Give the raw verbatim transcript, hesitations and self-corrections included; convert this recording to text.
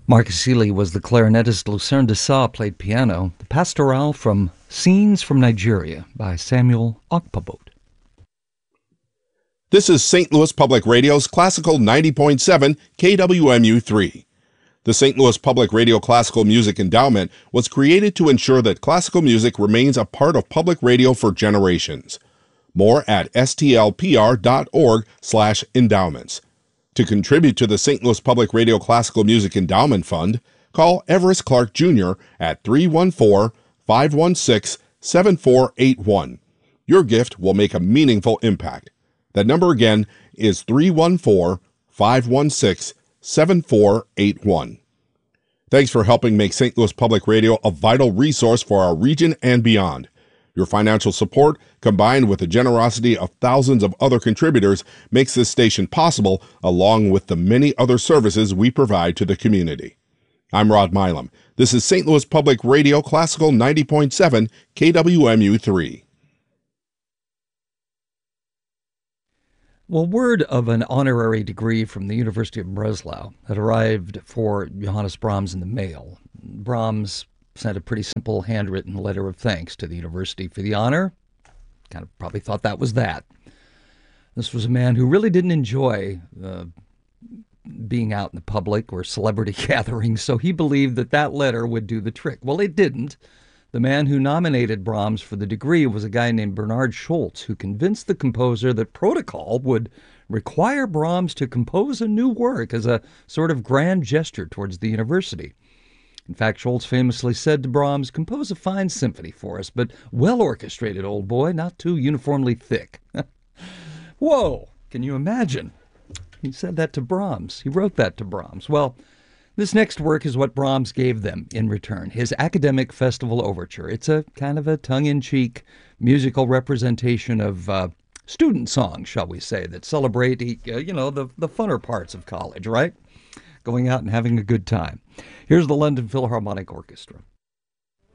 Marcus Seeley was the clarinetist. Lucerne de Sa played piano. The Pastorale from Scenes from Nigeria by Samuel Okpobot. This is Saint Louis Public Radio's Classical ninety point seven K W M U three. The Saint Louis Public Radio Classical Music Endowment was created to ensure that classical music remains a part of public radio for generations. More at s t l p r dot org slash endowments. To contribute to the Saint Louis Public Radio Classical Music Endowment Fund, call Everest Clark Junior at three one four, five one six, seven four eight one. Your gift will make a meaningful impact. That number again is three one four, five one six, seven four eight one. Thanks for helping make Saint Louis Public Radio a vital resource for our region and beyond. Your financial support, combined with the generosity of thousands of other contributors, makes this station possible, along with the many other services we provide to the community. I'm Rod Milam. This is Saint Louis Public Radio Classical ninety point seven K W M U three. Well, word of an honorary degree from the University of Breslau had arrived for Johannes Brahms in the mail. Brahms sent a pretty simple handwritten letter of thanks to the university for the honor. Kind of probably thought that was that. This was a man who really didn't enjoy uh, being out in the public or celebrity gatherings, so he believed that that letter would do the trick. Well, it didn't. The man who nominated Brahms for the degree was a guy named Bernard Scholz, who convinced the composer that protocol would require Brahms to compose a new work as a sort of grand gesture towards the university. In fact, Scholz famously said to Brahms, "Compose a fine symphony for us, but well orchestrated, old boy, not too uniformly thick." Whoa, can you imagine? He said that to Brahms. He wrote that to Brahms. Well, this next work is what Brahms gave them in return, his Academic Festival Overture. It's a kind of a tongue-in-cheek musical representation of uh, student songs, shall we say, that celebrate, uh, you know, the, the funner parts of college, right? Going out and having a good time. Here's the London Philharmonic Orchestra.